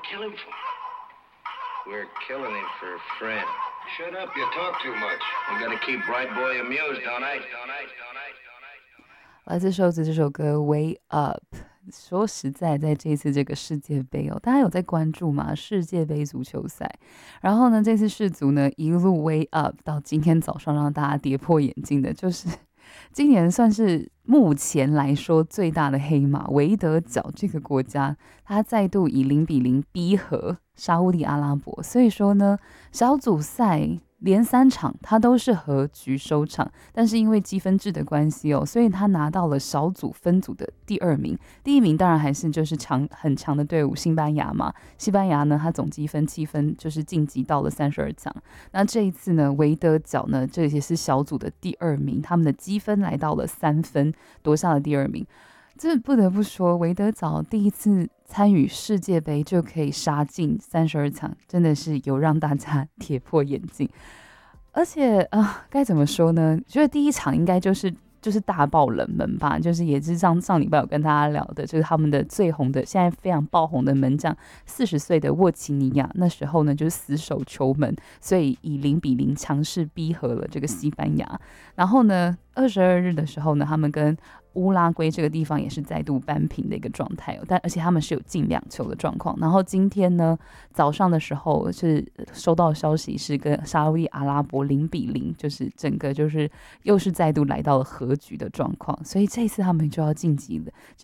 kill him for? We're killing him for a friend. Shut up, you talk too much. We gotta keep Bright Boy amused, don't I? 来自瘦子这首歌《Way Up》。说实在，在这次这个世界杯哦，大家有在关注吗？世界杯足球赛，然后呢，这次世足呢一路 way up 到今天早上，让大家跌破眼镜的，就是今年算是目前来说最大的黑马维德角这个国家，它再度以0-0逼和沙烏地阿拉伯，所以说呢，小组赛连3场他都是和局收场，但是因为积分制的关系哦，所以他拿到了小组分组的第2名，第1名当然还是就是很强的队伍西班牙嘛。西班牙呢，他总积分7分，就是晋级到了32强。那这一次呢，维德角呢，这也是小组的第2名，他们的积分来到了3分，夺下了第2名。这不得不说，维德角第一次参与世界杯就可以杀进32强，真的是有让大家跌破眼镜。而且该怎么说呢？觉得第一场应该就是大爆冷门吧，就是也是上礼拜有跟大家聊的，就是他们的最红的，现在非常爆红的门将40岁的沃奇尼亚，那时候呢就是死守球门，所以以0-0强势逼和了这个西班牙。然后呢22日的时候呢，他们跟乌拉圭这个地方也是再度扳平的一个状态哦，而且他们是有进2球的状况。然后今天呢早上的时候是收到消息是跟沙烏地阿拉伯0-0，就是整个就是又是再度来到了和局的状况，所以这次他们就要晋级了